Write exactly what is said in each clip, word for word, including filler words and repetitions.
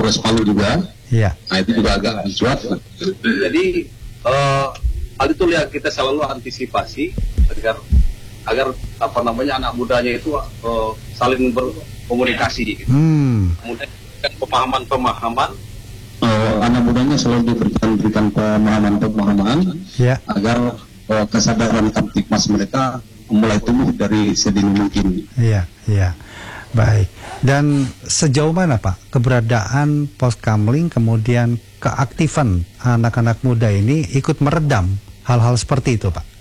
Polres Palu juga. Iya. Nah itu juga agak mencuat. Jadi uh, hal itu yang kita selalu antisipasi agar agar apa namanya anak mudanya itu uh, saling berkomunikasi. Gitu. Hmm. Kemudian pemahaman-pemahaman, uh, anak mudanya selalu diberikan berikan pemahaman-pemahaman ya. agar uh, kesadaran kamtipmas mereka mulai tumbuh dari sedini mungkin. Iya, iya. Baik. Dan sejauh mana Pak keberadaan Poskamling kemudian keaktifan anak-anak muda ini ikut meredam hal-hal seperti itu Pak?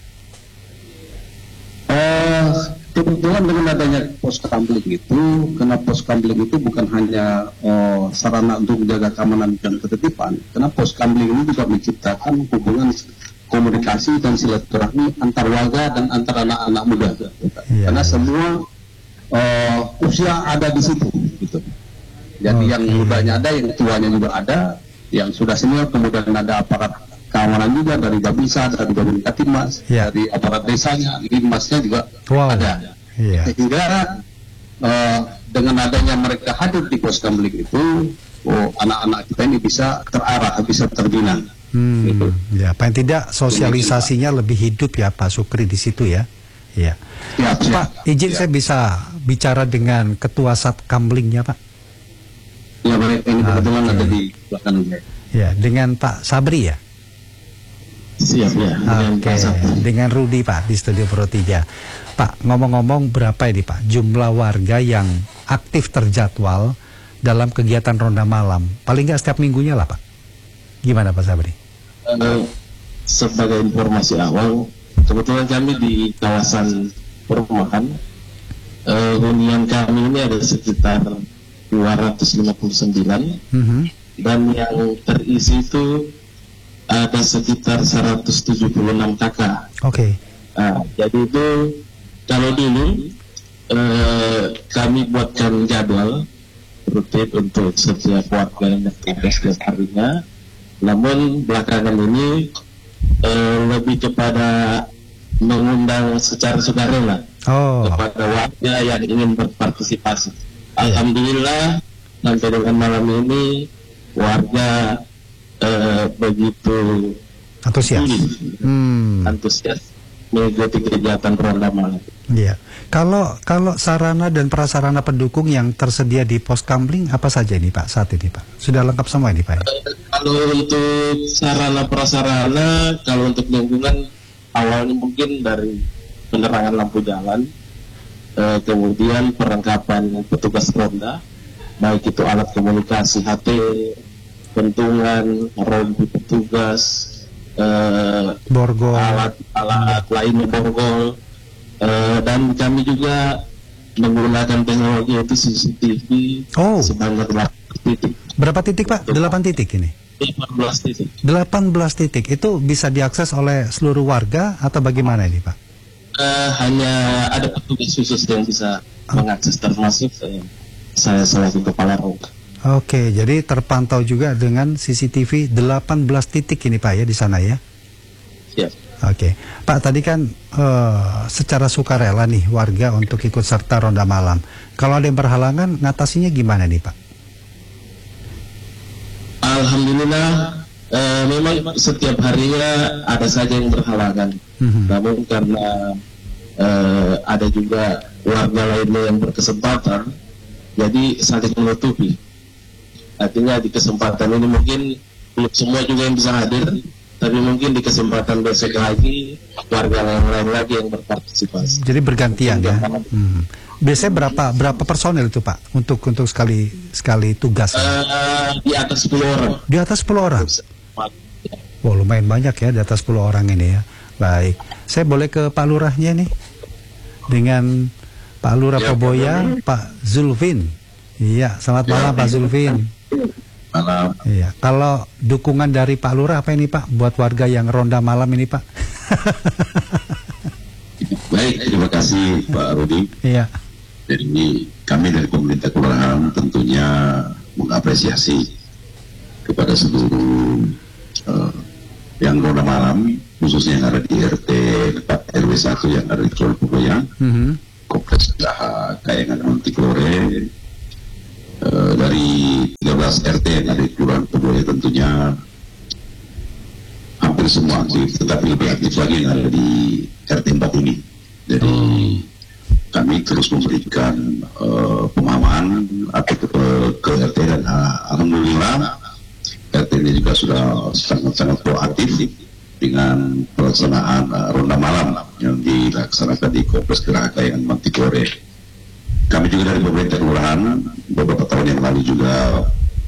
Uh, kebetulan dengan adanya Poskamling itu, karena Poskamling itu bukan hanya uh, sarana untuk menjaga keamanan dan ketertiban, karena Poskamling ini juga menciptakan hubungan komunikasi dan silaturahmi antar warga dan antar anak-anak muda. Ya, karena ya. semua uh, usia ada di situ, gitu. Jadi okay. yang mudanya ada, yang tuanya juga ada, yang sudah senior, kemudian ada aparat keamanan juga dari Babinsa, dari Babinsa, ya. dari aparat desanya, Linmasnya juga wow. ada. Ya. Sehingga uh, dengan adanya mereka hadir di Poskamling itu, oh, anak-anak kita ini bisa terarah, bisa terbina. Hmm, gitu. Ya, paling tidak sosialisasinya lebih hidup ya Pak Sukri di situ ya. Ya. Ya Pak, izin ya. saya bisa bicara dengan Ketua Satkamlingnya Pak. Ya, baik, ini kebetulan okay. ada di belakang. Ya, dengan Pak Sabri ya. Siap ya. Oke, okay. dengan Rudi Pak di Studio Pro tiga. Pak, ngomong-ngomong berapa ini Pak jumlah warga yang aktif terjadwal dalam kegiatan ronda malam? Paling nggak setiap minggunya lah Pak. Gimana Pak Sabri? Uh, sebagai informasi awal, kebetulan kami di kawasan perumahan, uh, hunian kami ini ada sekitar dua ratus lima puluh sembilan, mm-hmm. dan yang terisi itu ada sekitar seratus tujuh puluh enam kakak. Oke. Okay. Nah, jadi itu kalau dulu uh, kami buatkan jadwal rutin untuk setiap warga yang aktif setiap harinya. Namun belakangan ini uh, lebih kepada mengundang secara sukarela oh. kepada warga yang ingin berpartisipasi. Yeah. Alhamdulillah sampai dengan malam ini warga uh, begitu antusias, hmm. antusias mengikuti kegiatan ronda malam. Iya. Kalau kalau sarana dan prasarana pendukung yang tersedia di Poskamling apa saja ini Pak saat ini Pak? Sudah lengkap semua ini Pak? Kalau untuk sarana prasarana, kalau untuk lingkungan awalnya mungkin dari penerangan lampu jalan, eh, kemudian perlengkapan petugas ronda, baik itu alat komunikasi H T, pentungan, rompi petugas, eh, borgol, alat-alat lainnya borgol. Uh, dan kami juga menggunakan teknologi itu C C T V oh. sebanyak delapan titik. Berapa titik Pak? delapan titik ini? delapan belas titik. delapan belas titik itu bisa diakses oleh seluruh warga atau bagaimana ini Pak? Uh, hanya ada petugas khusus yang bisa oh. mengakses, termasuk uh, saya selaku kepala ronda. Oke, jadi terpantau juga dengan C C T V delapan belas titik ini Pak ya di sana ya? Siap. Oke, Pak tadi kan uh, secara sukarela nih warga untuk ikut serta ronda malam. Kalau ada yang berhalangan, ngatasinya gimana nih Pak? Alhamdulillah, uh, memang setiap harinya ada saja yang berhalangan. Mm-hmm. Namun karena uh, ada juga warga lainnya yang berkesempatan, jadi saling menutupi. Artinya di kesempatan ini mungkin belum semua juga yang bisa hadir. Tapi mungkin di kesempatan besok lagi warga lain-lain lagi yang berpartisipasi. Jadi bergantian ya. Hmm. Biasanya berapa berapa personel itu Pak untuk untuk sekali sekali tugas? Uh, di atas sepuluh orang. Di atas sepuluh orang. Wow, lumayan banyak ya di atas sepuluh orang ini ya. Baik. Saya boleh ke Pak Lurahnya nih. Dengan Pak Lurah ya, Poboya, ya. Pak Zulfin. Iya, selamat ya, malam Pak Zulfin. Malam. Iya, kalau dukungan dari Pak Lurah apa ini Pak buat warga yang ronda malam ini Pak? Baik, terima kasih Pak Rudi. Iya. Jadi kami dari pemerintah kelurahan tentunya mengapresiasi kepada seluruh uh, yang ronda malam, khususnya yang ada di R T empat R W satu yang ada di Kelurahan Poboya, mm-hmm. Kompleks Usaha Kayangan Antiklore. Uh, dari tiga belas belas R T yang ada di Kelurahan Peboya tentunya hampir semua aktif, tetapi lebih aktif lagi yang ada di R T empat ini. Jadi kami terus memberikan uh, pemahaman atau ke, ke R T dan uh, alhamdulillah R T ini juga sudah sangat-sangat proaktif dengan pelaksanaan uh, ronda malam yang dilaksanakan di Kompleks Gerahakayan Mantigore. Kami juga dari pemerintah kelurahan beberapa tahun yang lalu juga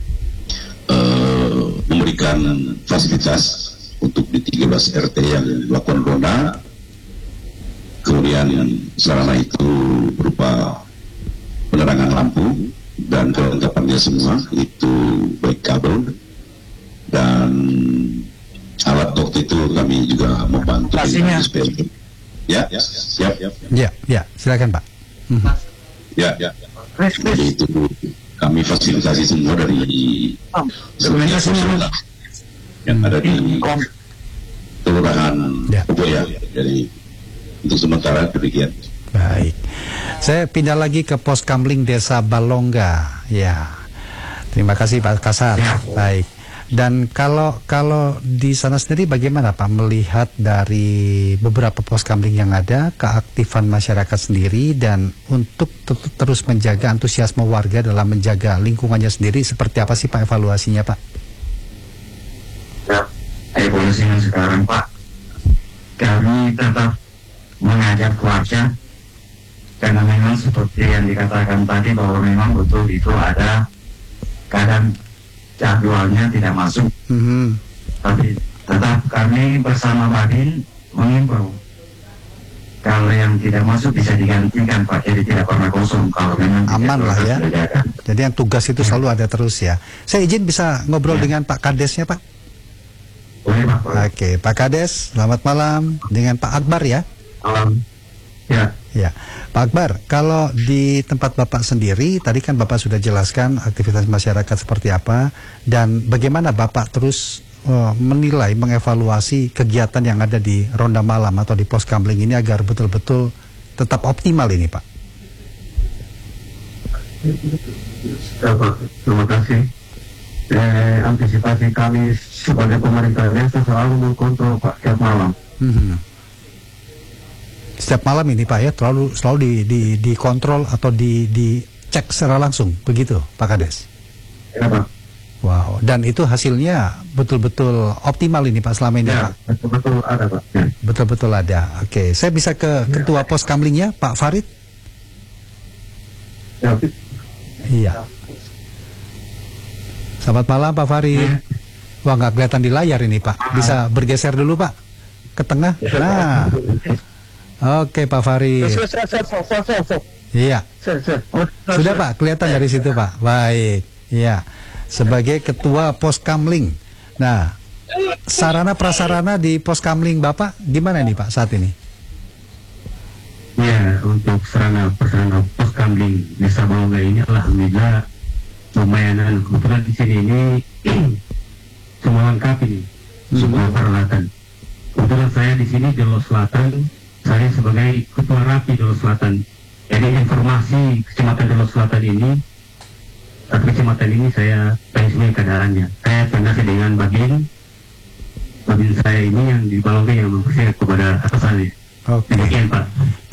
uh, memberikan fasilitas untuk di tiga belas R T yang dilakukan ronda. Kemudian sarana itu berupa penerangan lampu dan kelengkapannya semua itu baik kabel dan alat dokter itu kami juga membantu. Pastinya. Ya, ya, siap, ya, Ya, ya, silakan Pak. Mhm. ya, ya. Jadi itu kami fasilitasi semua dari setiap personel yang ada di kelurahan Ya. Peboya. Jadi untuk sementara demikian. Baik. Saya pindah lagi ke pos kamling Desa Balongga. Ya. Terima kasih Pak Kasar. Baik. Dan kalau kalau di sana sendiri bagaimana Pak melihat dari beberapa pos kamling yang ada, keaktifan masyarakat sendiri dan untuk ter- terus menjaga antusiasme warga dalam menjaga lingkungannya sendiri, seperti apa sih Pak evaluasinya Pak? Ya, evolusinya sekarang Pak, kami tetap mengajak warga karena memang seperti yang dikatakan tadi bahwa memang betul itu ada kadang jadwalnya tidak masuk, Mhm. tapi tetap kami bersama Badin mengimbau kalau yang tidak masuk bisa digantikan Pak, jadi tidak pernah kosong kalau memang Aman lah ya. terjaga. Jadi yang tugas itu selalu ada terus ya. Saya izin bisa ngobrol Ya. dengan Pak Kadesnya Pak. Boleh Pak, boleh. Oke, Pak Kades, selamat malam dengan Pak Akbar ya. Malam. Ya. Ya, Pak Akbar, kalau di tempat Bapak sendiri, tadi kan Bapak sudah jelaskan aktivitas masyarakat seperti apa dan bagaimana Bapak terus uh, menilai, mengevaluasi kegiatan yang ada di ronda malam atau di pos kamling ini agar betul-betul tetap optimal ini, Pak. Ya, Pak. Terima kasih. Eh, antisipasi kami sebagai pemerintah desa selalu mengkontrol Pak tiap malam. Hmm. Setiap malam ini Pak ya, selalu selalu di, di, dikontrol atau di, dicek secara langsung, begitu Pak Kades? Ya Pak. Wow, dan itu hasilnya betul-betul optimal ini Pak selama ini Ya, Pak? betul-betul ada Pak. Ya. Betul-betul ada. Oke, saya bisa ke Ketua Pos Kamlingnya, Pak Farid? Ya. Iya. Selamat malam Pak Farid. Ya. Wah, nggak kelihatan di layar ini Pak. Bisa bergeser dulu Pak ke tengah. Nah, oke Pak Farid. Iya. Sudah Pak, kelihatan dari situ Pak. Baik. Iya. Sebagai Ketua Pos Kamling. Nah, sarana prasarana di Pos Kamling Bapak gimana nih Pak saat ini? Ya, untuk sarana prasarana pos kamling Desa Balongga ini alhamdulillah lumayan. Kebetulan di sini ini semua lengkap ini, semua peralatan. Kebetulan saya di sini di Lo Selatan, saya sebagai Ketua Rapi di Lo Selatan. Jadi informasi Kecamatan Lo Selatan ini, satu kecamatan ini saya pensiun keadaannya. Saya koordinasi dengan Bagin, Bagin saya ini yang di Balongga yang mempersiapkan kepada atasannya. Oke. Demikian Pak.